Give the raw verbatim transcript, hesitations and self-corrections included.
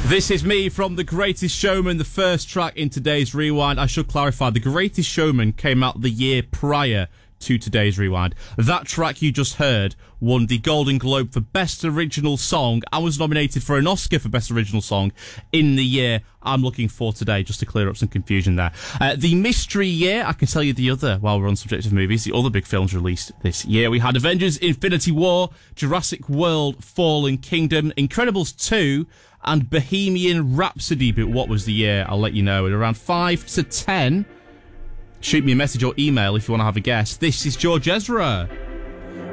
This is me from The Greatest Showman, the first track in today's Rewind. I should clarify, The Greatest Showman came out the year prior to today's Rewind. That track you just heard won the Golden Globe for Best Original Song and was nominated for an Oscar for Best Original Song in the year I'm looking for today, just to clear up some confusion there. Uh, the mystery year, I can tell you the other, while we're on subject of movies, the other big films released this year. We had Avengers Infinity War, Jurassic World Fallen Kingdom, Incredibles two, and Bohemian Rhapsody. But what was the year? I'll let you know. At around five to ten, shoot me a message or email if you want to have a guess. This is George Ezra.